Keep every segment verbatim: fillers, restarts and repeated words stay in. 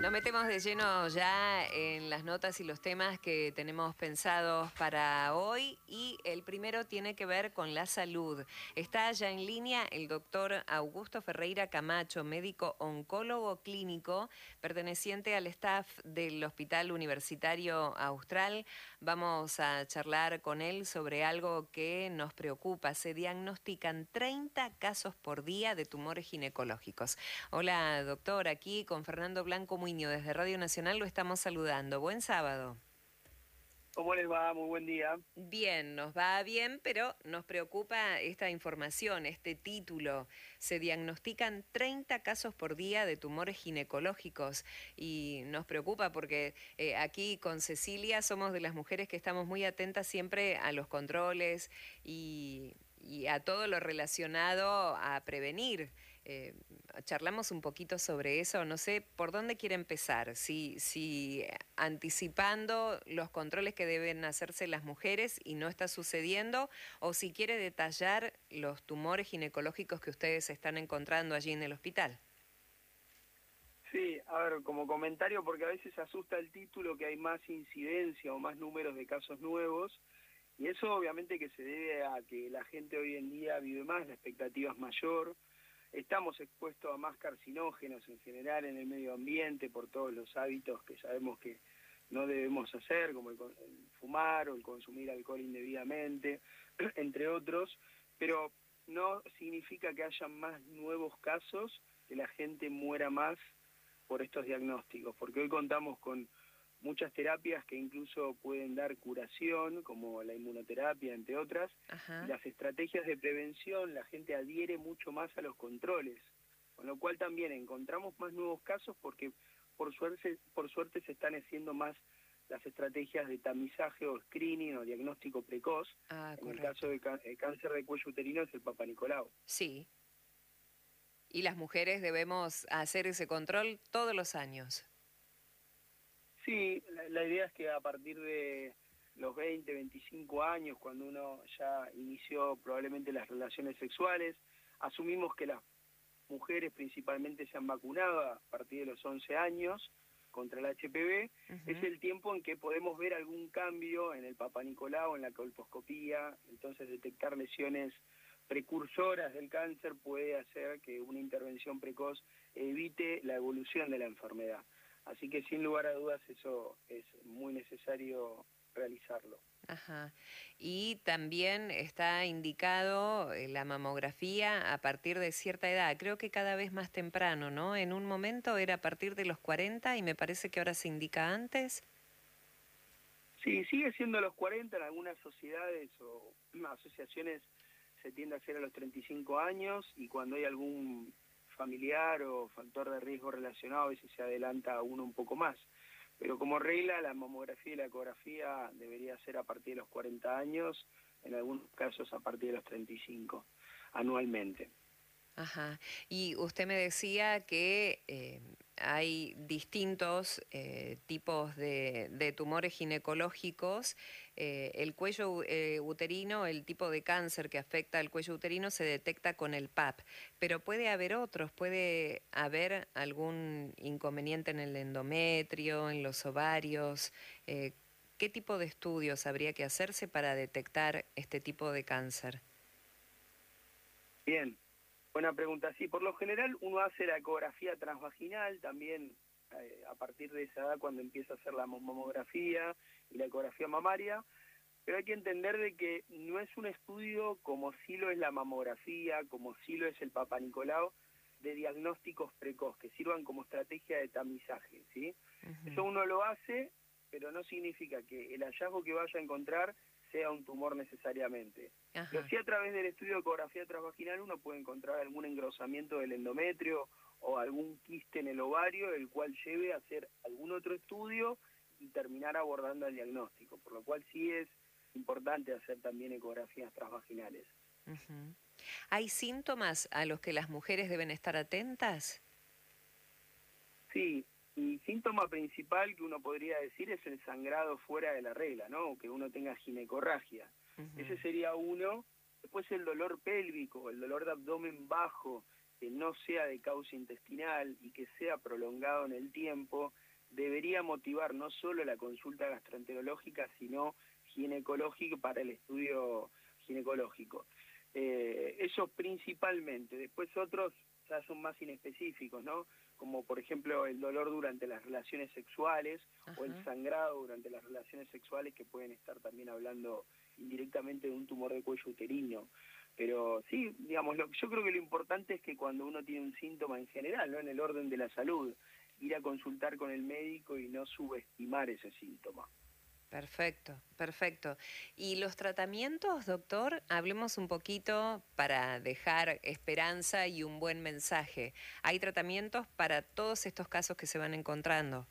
Nos metemos de lleno ya en las notas y los temas que tenemos pensados para hoy y el primero tiene que ver con la salud. Está ya en línea el doctor Augusto Ferreira Camacho, médico oncólogo clínico perteneciente al staff del Hospital Universitario Austral. Vamos a charlar con él sobre algo que nos preocupa. Se diagnostican treinta casos por día de tumores ginecológicos. Hola doctor, aquí con Fernando Blanco Muñoz desde Radio Nacional lo estamos saludando. Buen sábado. ¿Cómo les va? Muy buen día. Bien, nos va bien, pero nos preocupa esta información, este título. Se diagnostican treinta casos por día de tumores ginecológicos y nos preocupa porque eh, aquí con Cecilia somos de las mujeres que estamos muy atentas siempre a los controles y, y a todo lo relacionado a prevenir. Eh, charlamos un poquito sobre eso, no sé por dónde quiere empezar, si, si anticipando los controles que deben hacerse las mujeres y no está sucediendo, o si quiere detallar los tumores ginecológicos que ustedes están encontrando allí en el hospital. Sí, a ver, como comentario, porque a veces asusta el título que hay más incidencia o más números de casos nuevos, y eso obviamente que se debe a que la gente hoy en día vive más, la expectativa es mayor. Estamos expuestos a más carcinógenos en general en el medio ambiente por todos los hábitos que sabemos que no debemos hacer, como el, el fumar o el consumir alcohol indebidamente, entre otros, pero no significa que haya más nuevos casos, que la gente muera más por estos diagnósticos, porque hoy contamos con muchas terapias que incluso pueden dar curación, como la inmunoterapia, entre otras. Ajá. Y las estrategias de prevención, la gente adhiere mucho más a los controles, con lo cual también encontramos más nuevos casos porque por suerte, por suerte se están haciendo más las estrategias de tamizaje o screening o diagnóstico precoz. Ah, en correcto. el caso de ca- el cáncer de cuello uterino es el Papa Nicolau. Sí. Y las mujeres debemos hacer ese control todos los años. Sí, la, la idea es que a partir de los veinte, veinticinco años, cuando uno ya inició probablemente las relaciones sexuales, asumimos que las mujeres principalmente se han vacunado a partir de los once años contra el H P V, uh-huh. Es el tiempo en que podemos ver algún cambio en el Papa Nicolau, en la colposcopía, entonces detectar lesiones precursoras del cáncer puede hacer que una intervención precoz evite la evolución de la enfermedad. Así que sin lugar a dudas eso es muy necesario realizarlo. Ajá. Y también está indicado la mamografía a partir de cierta edad, creo que cada vez más temprano, ¿no? En un momento era a partir de los cuarenta y me parece que ahora se indica antes. Sí, sigue siendo a los cuarenta, en algunas sociedades o asociaciones se tiende a hacer a los treinta y cinco años y cuando hay algún familiar o factor de riesgo relacionado a veces se adelanta uno un poco más. Pero como regla la mamografía y la ecografía debería ser a partir de los cuarenta años, en algunos casos a partir de los treinta y cinco, anualmente. Ajá. Y usted me decía que eh, hay distintos eh, tipos de, de tumores ginecológicos. Eh, el cuello eh, uterino, el tipo de cáncer que afecta al cuello uterino se detecta con el P A P, pero puede haber otros, puede haber algún inconveniente en el endometrio, en los ovarios. Eh, ¿Qué tipo de estudios habría que hacerse para detectar este tipo de cáncer? Bien. Buena pregunta. Sí, por lo general uno hace la ecografía transvaginal también eh, a partir de esa edad cuando empieza a hacer la mamografía y la ecografía mamaria, pero hay que entender de que no es un estudio como sí lo es la mamografía, como sí lo es el Papa Nicolau, de diagnósticos precoz, que sirvan como estrategia de tamizaje, ¿sí? Uh-huh. Eso uno lo hace, pero no significa que el hallazgo que vaya a encontrar sea un tumor necesariamente. Ajá. Pero sí a través del estudio de ecografía transvaginal uno puede encontrar algún engrosamiento del endometrio o algún quiste en el ovario, el cual lleve a hacer algún otro estudio y terminar abordando el diagnóstico, por lo cual sí es importante hacer también ecografías transvaginales. Uh-huh. ¿Hay síntomas a los que las mujeres deben estar atentas? Sí, y síntoma principal que uno podría decir es el sangrado fuera de la regla, ¿no? O que uno tenga ginecorragia. Uh-huh. Ese sería uno. Después el dolor pélvico, el dolor de abdomen bajo, que no sea de causa intestinal y que sea prolongado en el tiempo, debería motivar no solo la consulta gastroenterológica, sino ginecológica para el estudio ginecológico. Eh, eso principalmente, después otros ya son más inespecíficos, ¿no? Como por ejemplo el dolor durante las relaciones sexuales. Ajá. O el sangrado durante las relaciones sexuales, que pueden estar también hablando indirectamente de un tumor de cuello uterino. Pero sí, digamos, lo, yo creo que lo importante es que cuando uno tiene un síntoma en general, ¿no? En el orden de la salud, ir a consultar con el médico y no subestimar ese síntoma. Perfecto, perfecto. ¿Y los tratamientos, doctor? Hablemos un poquito para dejar esperanza y un buen mensaje. ¿Hay tratamientos para todos estos casos que se van encontrando?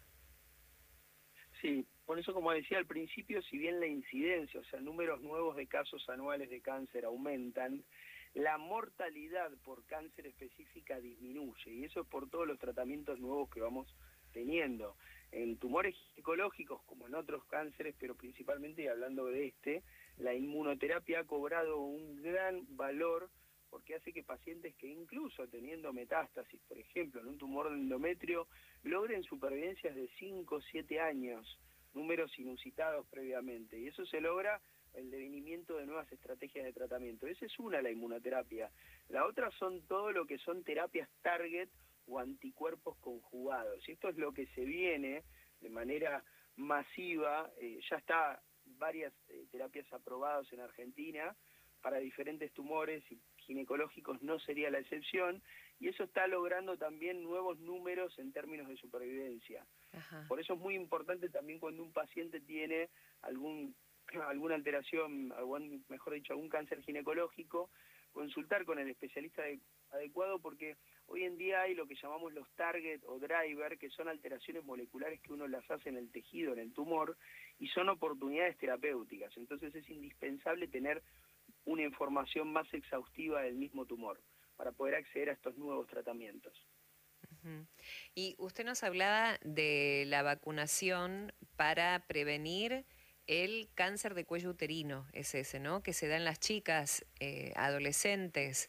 Sí, por eso, como decía al principio, si bien la incidencia, o sea, números nuevos de casos anuales de cáncer aumentan, la mortalidad por cáncer específica disminuye, y eso es por todos los tratamientos nuevos que vamos teniendo. En tumores ginecológicos, como en otros cánceres, pero principalmente, y hablando de este, la inmunoterapia ha cobrado un gran valor porque hace que pacientes que incluso teniendo metástasis, por ejemplo, en un tumor de endometrio, logren supervivencias de cinco o siete años, números inusitados previamente, y eso se logra el devenimiento de nuevas estrategias de tratamiento. Esa es una, la inmunoterapia. La otra son todo lo que son terapias target o anticuerpos conjugados. Y esto es lo que se viene de manera masiva, eh, ya está varias eh, terapias aprobadas en Argentina para diferentes tumores, y ginecológicos no sería la excepción, y eso está logrando también nuevos números en términos de supervivencia. Ajá. Por eso es muy importante también cuando un paciente tiene algún alguna alteración, algún, mejor dicho, algún cáncer ginecológico, consultar con el especialista de, adecuado, porque hoy en día hay lo que llamamos los target o driver, que son alteraciones moleculares que uno las hace en el tejido, en el tumor, y son oportunidades terapéuticas. Entonces es indispensable tener una información más exhaustiva del mismo tumor para poder acceder a estos nuevos tratamientos. Uh-huh. Y usted nos hablaba de la vacunación para prevenir el cáncer de cuello uterino, es ese, ¿no? Que se da en las chicas, eh, adolescentes.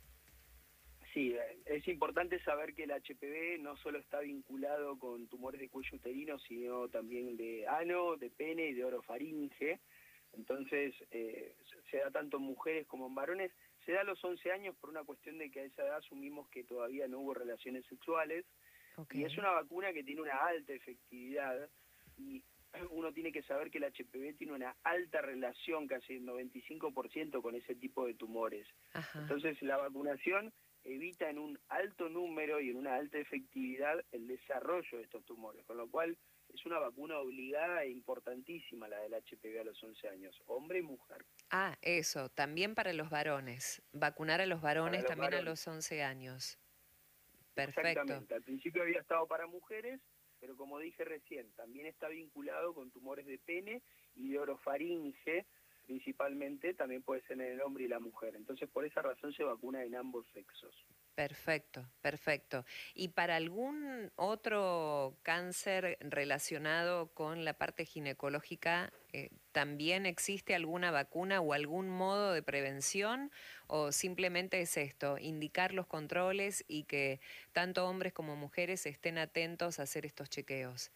Sí, es importante saber que el H P V no solo está vinculado con tumores de cuello uterino, sino también de ano, de pene y de orofaringe. Entonces, eh, se da tanto en mujeres como en varones. Se da a los once años por una cuestión de que a esa edad asumimos que todavía no hubo relaciones sexuales. Okay. Y es una vacuna que tiene una alta efectividad, y uno tiene que saber que el H P V tiene una alta relación, casi el noventa y cinco por ciento, con ese tipo de tumores. Ajá. Entonces, la vacunación evita en un alto número y en una alta efectividad el desarrollo de estos tumores, con lo cual es una vacuna obligada e importantísima la del H P V a los once años, hombre y mujer. Ah, eso, también para los varones, vacunar a los varones los también varones. a los once años. Perfecto. Exactamente, al principio había estado para mujeres, pero como dije recién, también está vinculado con tumores de pene y de orofaringe, principalmente, también puede ser en el hombre y la mujer. Entonces, por esa razón se vacuna en ambos sexos. Perfecto, perfecto. ¿Y para algún otro cáncer relacionado con la parte ginecológica, eh, también existe alguna vacuna o algún modo de prevención? ¿O simplemente es esto, indicar los controles y que tanto hombres como mujeres estén atentos a hacer estos chequeos?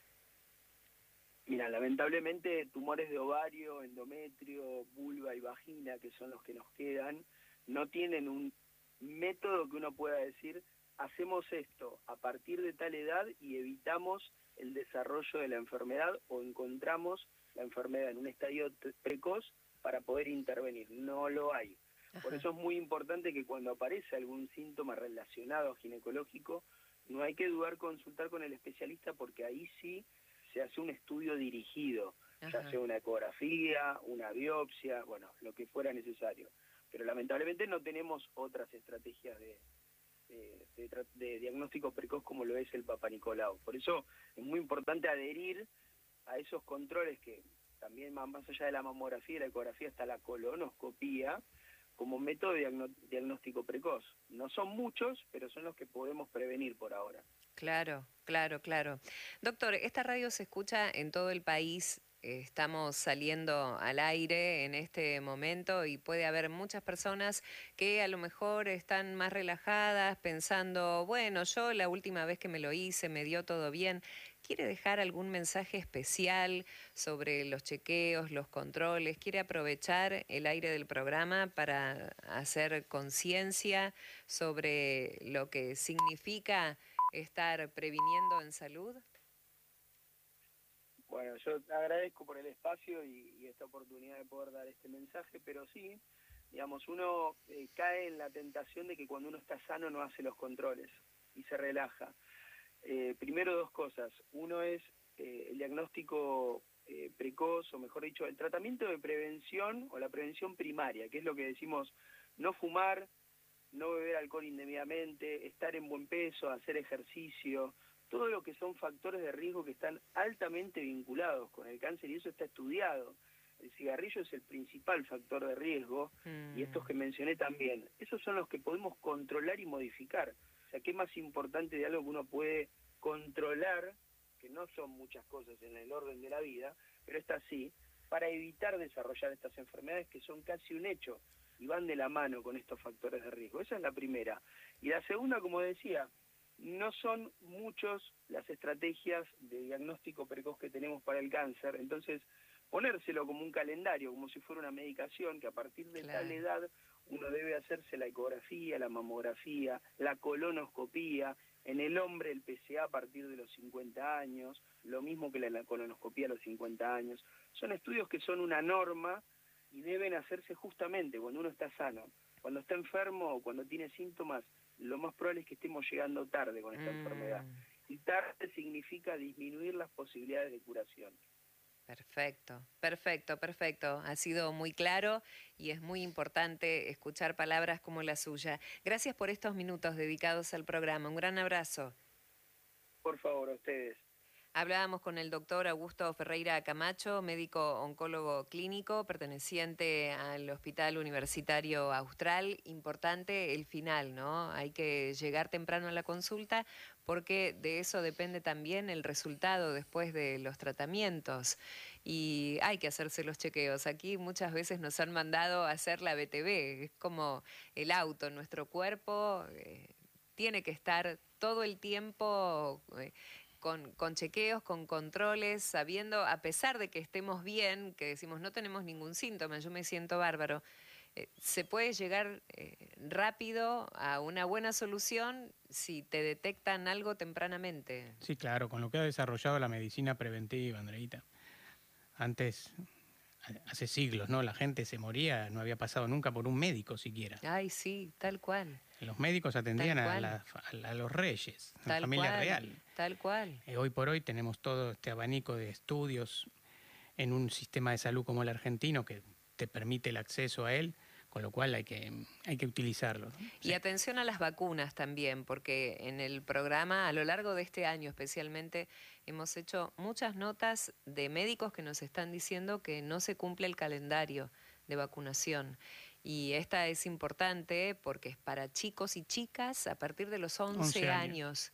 Mira, lamentablemente tumores de ovario, endometrio, vulva y vagina, que son los que nos quedan, no tienen un método que uno pueda decir, hacemos esto a partir de tal edad y evitamos el desarrollo de la enfermedad o encontramos la enfermedad en un estadio precoz para poder intervenir. No lo hay. Ajá. Por eso es muy importante que cuando aparece algún síntoma relacionado a ginecológico, no hay que dudar consultar con el especialista, porque ahí sí se hace un estudio dirigido, Ajá. ya sea una ecografía, una biopsia, bueno, lo que fuera necesario. Pero lamentablemente no tenemos otras estrategias de, de, de, de diagnóstico precoz como lo es el Papa Nicolau. Por eso es muy importante adherir a esos controles que también van más allá de la mamografía y la ecografía, hasta la colonoscopía, como método de diagnóstico precoz. No son muchos, pero son los que podemos prevenir por ahora. Claro, claro, claro. Doctor, esta radio se escucha en todo el país. estamos saliendo al aire en este momento y puede haber muchas personas que a lo mejor están más relajadas pensando, bueno, yo la última vez que me lo hice me dio todo bien. ¿Quiere dejar algún mensaje especial sobre los chequeos, los controles? ¿Quiere aprovechar el aire del programa para hacer conciencia sobre lo que significa estar previniendo en salud? Bueno, yo agradezco por el espacio y, y esta oportunidad de poder dar este mensaje, pero sí, digamos, uno eh, cae en la tentación de que cuando uno está sano no hace los controles y se relaja. Eh, primero dos cosas. Uno es eh, el diagnóstico eh, precoz, o mejor dicho, el tratamiento de prevención o la prevención primaria, que es lo que decimos, no fumar, no beber alcohol indebidamente, estar en buen peso, hacer ejercicio, todo lo que son factores de riesgo que están altamente vinculados con el cáncer y eso está estudiado. El cigarrillo es el principal factor de riesgo mm. y estos que mencioné también. Esos son los que podemos controlar y modificar. O sea, ¿qué más importante de algo que uno puede controlar, que no son muchas cosas en el orden de la vida, pero esta sí, para evitar desarrollar estas enfermedades que son casi un hecho y van de la mano con estos factores de riesgo? Esa es la primera. Y la segunda, como decía, no son muchos las estrategias de diagnóstico precoz que tenemos para el cáncer, entonces ponérselo como un calendario, como si fuera una medicación, que a partir de claro. tal edad uno debe hacerse la ecografía, la mamografía, la colonoscopía, en el hombre el P C A a partir de los cincuenta años, lo mismo que la colonoscopía a los cincuenta años. Son estudios que son una norma y deben hacerse justamente cuando uno está sano. Cuando está enfermo o cuando tiene síntomas, lo más probable es que estemos llegando tarde con esta mm. enfermedad. Y tarde significa disminuir las posibilidades de curación. Perfecto, perfecto, perfecto. Ha sido muy claro y es muy importante escuchar palabras como la suya. Gracias por estos minutos dedicados al programa. Un gran abrazo. Por favor, a ustedes. Hablábamos con el doctor Augusto Ferreira Camacho, médico oncólogo clínico, perteneciente al Hospital Universitario Austral. Importante el final, ¿no? Hay que llegar temprano a la consulta porque de eso depende también el resultado después de los tratamientos. Y hay que hacerse los chequeos. Aquí muchas veces nos han mandado a hacer la B T V. Es como el auto, nuestro cuerpo eh, tiene que estar todo el tiempo... Eh, Con, con chequeos, con controles, sabiendo, a pesar de que estemos bien, que decimos no tenemos ningún síntoma, yo me siento bárbaro, eh, se puede llegar eh, rápido a una buena solución si te detectan algo tempranamente. Sí, claro, con lo que ha desarrollado la medicina preventiva, Andreita. Antes, hace siglos, ¿no? La gente se moría, no había pasado nunca por un médico siquiera. Ay, sí, tal cual. Los médicos atendían a, la, a los reyes, a la familia cual, real. Tal cual. Eh, hoy por hoy tenemos todo este abanico de estudios en un sistema de salud como el argentino que te permite el acceso a él, con lo cual hay que, hay que utilizarlo, ¿no? Y sí. atención a las vacunas también, porque en el programa, a lo largo de este año especialmente, hemos hecho muchas notas de médicos que nos están diciendo que no se cumple el calendario de vacunación. Y esta es importante porque es para chicos y chicas a partir de los once años.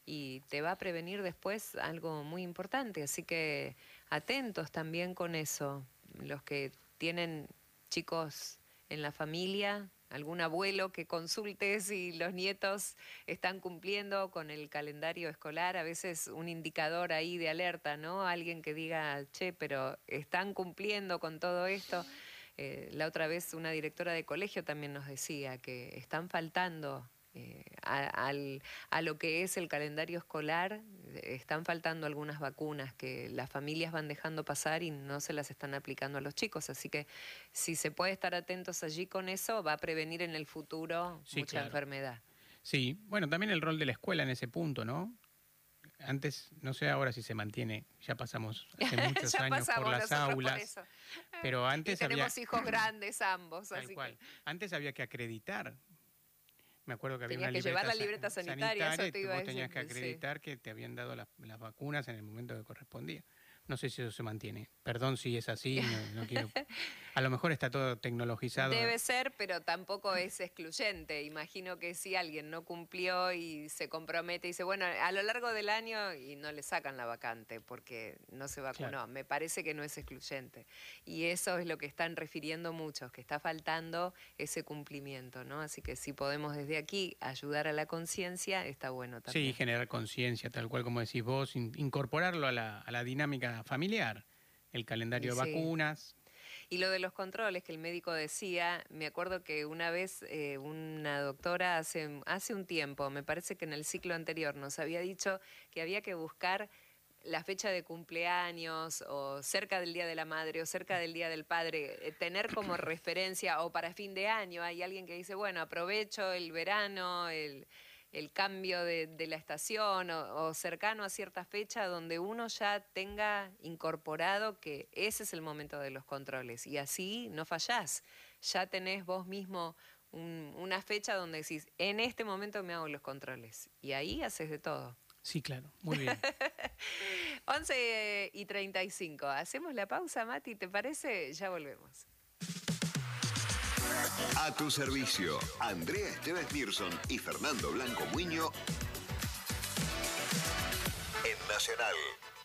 Y te va a prevenir después algo muy importante. Así que atentos también con eso. Los que tienen chicos en la familia, algún abuelo que consulte si los nietos están cumpliendo con el calendario escolar. A veces un indicador ahí de alerta, ¿no? Alguien que diga, che, pero están cumpliendo con todo esto. Eh, la otra vez una directora de colegio también nos decía que están faltando eh, a, al, a lo que es el calendario escolar, eh, están faltando algunas vacunas que las familias van dejando pasar y no se las están aplicando a los chicos. Así que si se puede estar atentos allí con eso, va a prevenir en el futuro sí, mucha claro. enfermedad. Sí, bueno, también el rol de la escuela en ese punto, ¿no? Antes, no sé ahora si se mantiene, ya pasamos hace muchos años por las aulas, por pero antes y tenemos había... hijos grandes ambos. Tal así cual. Que... Antes había que acreditar. Me acuerdo que había tenías una que libreta llevar la libreta sanitaria, sanitaria eso te y iba vos a decir, tenías que acreditar sí. que te habían dado las, las vacunas en el momento que correspondía. No sé si eso se mantiene. Perdón si es así, no, no quiero... A lo mejor está todo tecnologizado. Debe ser, pero tampoco es excluyente. Imagino que si alguien no cumplió y se compromete y dice, bueno, a lo largo del año, y no le sacan la vacante porque no se vacunó. Claro. Me parece que no es excluyente. Y eso es lo que están refiriendo muchos, que está faltando ese cumplimiento, ¿no? Así que si podemos desde aquí ayudar a la conciencia, está bueno también. Sí, generar conciencia, tal cual como decís vos, in- incorporarlo a la, a la dinámica familiar. El calendario Y de sí. vacunas. Y lo de los controles que el médico decía, me acuerdo que una vez eh, una doctora hace, hace un tiempo, me parece que en el ciclo anterior, nos había dicho que había que buscar la fecha de cumpleaños o cerca del Día de la Madre o cerca del Día del Padre, eh, tener como referencia, o para fin de año hay alguien que dice, bueno, aprovecho el verano, el... el cambio de, de la estación o, o cercano a cierta fecha donde uno ya tenga incorporado que ese es el momento de los controles y así no fallás, ya tenés vos mismo un, una fecha donde decís, en este momento me hago los controles y ahí haces de todo. Sí, claro, muy bien. once y treinta y cinco, hacemos la pausa, Mati, ¿te parece? Ya volvemos. A tu servicio, Andrea Esteves Mirson y Fernando Blanco Muiño en Nacional.